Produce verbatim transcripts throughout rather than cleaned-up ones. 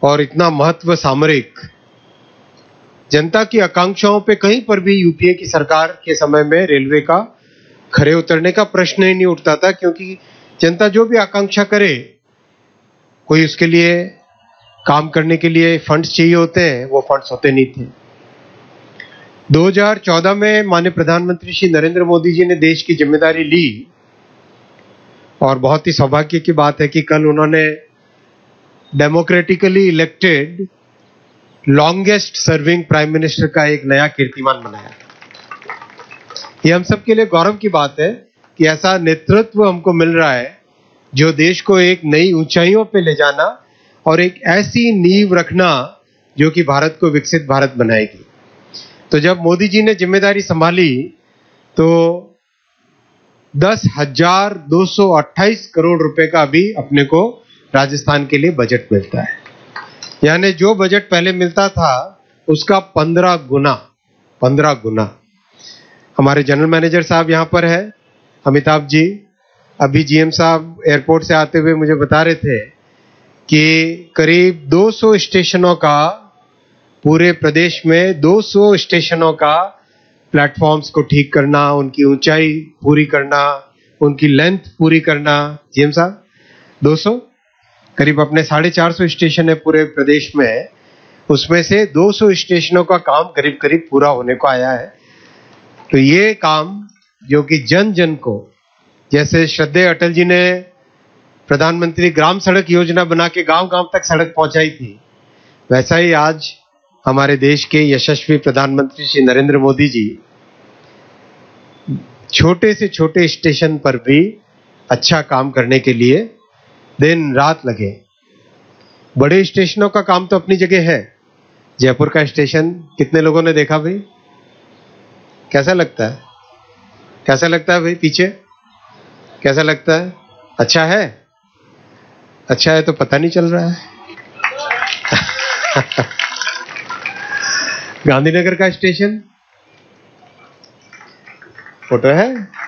और इतना महत्व सामरिक, जनता की आकांक्षाओं पे कहीं पर भी यूपीए की सरकार के समय में रेलवे का खरे उतरने का प्रश्न ही नहीं उठता था, क्योंकि जनता जो भी आकांक्षा करे, कोई उसके लिए काम करने के लिए फंड्स चाहिए होते हैं, वो फंड्स होते नहीं थे। दो हज़ार चौदह में माननीय प्रधानमंत्री श्री नरेंद्र मोदी जी ने देश की जिम्मेदारी ली और बहुत ही सौभाग्य की बात है कि कल उन्होंने democratically elected longest serving prime minister का एक नया कीर्तिमान बनाया। ये हम सब के लिए गौरव की बात है कि ऐसा नेतृत्व हमको मिल रहा है जो देश को एक नई ऊंचाइयों पे ले जाना और एक ऐसी नींव रखना जो कि भारत को विकसित भारत बनाएगी। तो जब मोदी जी ने जिम्मेदारी संभाली तो दस हजार दो सौ अट्ठाईस करोड़ रुपए का भी अपने को राजस्थान के लिए बजट मिलता है, यानी जो बजट पहले मिलता था उसका पंद्रह गुना पंद्रह गुना। हमारे जनरल मैनेजर साहब यहाँ पर है, अमिताभ जी। अभी जीएम साहब एयरपोर्ट से आते हुए मुझे बता रहे थे कि करीब दो सौ स्टेशनों का, पूरे प्रदेश में दो सौ स्टेशनों का प्लेटफॉर्म्स को ठीक करना, उनकी ऊंचाई पूरी करना, उनकी लेंथ पूरी करना। जीएम साहब दो सौ, करीब अपने साढ़े चार सौ स्टेशन है पूरे प्रदेश में, उसमें से दो सौ स्टेशनों का काम करीब करीब पूरा होने को आया है। तो ये काम जो कि जन जन को, जैसे श्रद्धेय अटल जी ने प्रधानमंत्री ग्राम सड़क योजना बना के गांव गांव तक सड़क पहुंचाई थी, वैसा ही आज हमारे देश के यशस्वी प्रधानमंत्री श्री नरेंद्र मोदी जी छोटे से छोटे स्टेशन पर भी अच्छा काम करने के लिए दिन रात लगे। बड़े स्टेशनों का काम तो अपनी जगह है। जयपुर का स्टेशन कितने लोगों ने देखा भाई? कैसा लगता है? कैसा लगता है भाई? पीछे कैसा लगता है? अच्छा है? अच्छा है तो पता नहीं चल रहा है। गांधीनगर का स्टेशन फोटो है,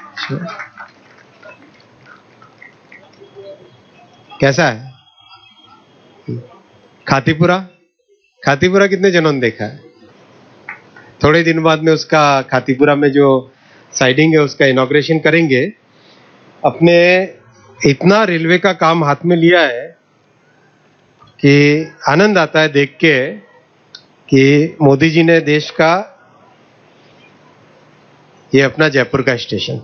कैसा है? खातीपुरा, खातीपुरा कितने जनों ने देखा है? थोड़े दिन बाद में उसका खातीपुरा में जो साइडिंग है उसका इनॉग्रेशन करेंगे। अपने इतना रेलवे का काम हाथ में लिया है कि आनंद आता है देख के कि मोदी जी ने देश का, ये अपना जयपुर का स्टेशन।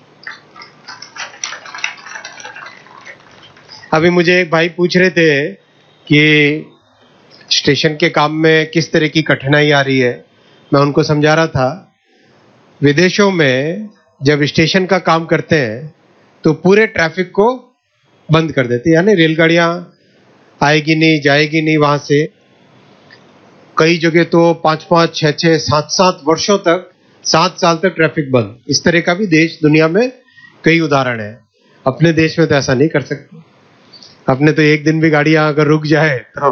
अभी मुझे एक भाई पूछ रहे थे कि स्टेशन के काम में किस तरह की कठिनाई आ रही है। मैं उनको समझा रहा था, विदेशों में जब स्टेशन का काम करते हैं तो पूरे ट्रैफिक को बंद कर देते हैं, यानी रेलगाड़ियां आएगी नहीं, जाएगी नहीं वहां से। कई जगह तो पांच पांच छह छह सात सात वर्षों तक, सात साल तक ट्रैफिक बंद। इस तरह का भी देश दुनिया में कई उदाहरण है। अपने देश में तो ऐसा नहीं कर सकते। अपने तो एक दिन भी गाड़ियां अगर रुक जाए तो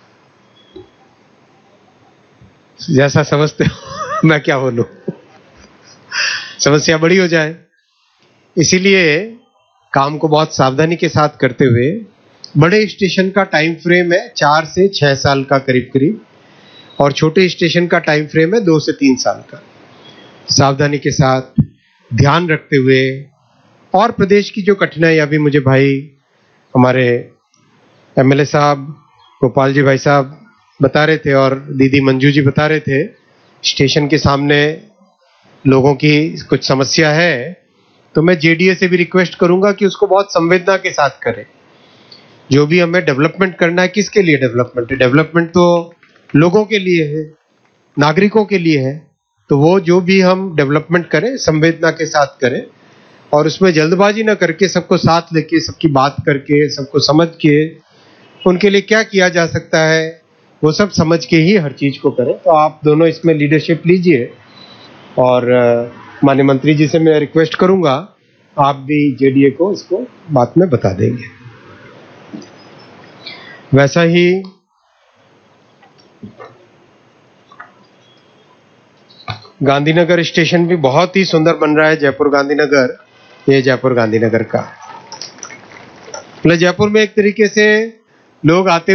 जैसा समझते हो मैं क्या बोलूं, समस्या बड़ी हो जाए। इसीलिए काम को बहुत सावधानी के साथ करते हुए, बड़े स्टेशन का टाइम फ्रेम है चार से छह साल का करीब करीब, और छोटे स्टेशन का टाइम फ्रेम है दो से तीन साल का। सावधानी के साथ, ध्यान रखते हुए, और प्रदेश की जो कठिनाई, अभी मुझे भाई हमारे एमएलए साहब गोपाल जी भाई साहब बता रहे थे और दीदी मंजू जी बता रहे थे, स्टेशन के सामने लोगों की कुछ समस्या है, तो मैं जेडीए से भी रिक्वेस्ट करूंगा कि उसको बहुत संवेदना के साथ करें। जो भी हमें डेवलपमेंट करना है, किसके लिए डेवलपमेंट है? डेवलपमेंट तो लोगों के लिए है, नागरिकों के लिए है। तो वो जो भी हम डेवलपमेंट करें संवेदना के साथ करें, और उसमें जल्दबाजी ना करके, सबको साथ लेके, सबकी बात करके, सबको समझ के, उनके लिए क्या किया जा सकता है वो सब समझ के ही हर चीज को करें। तो आप दोनों इसमें लीडरशिप लीजिए, और माननीय मंत्री जी से मैं रिक्वेस्ट करूंगा आप भी जेडीए को इसको बात में बता देंगे। वैसा ही गांधीनगर स्टेशन भी बहुत ही सुंदर बन रहा है, जयपुर गांधीनगर। ये जयपुर गांधीनगर का, मतलब जयपुर में एक तरीके से लोग आते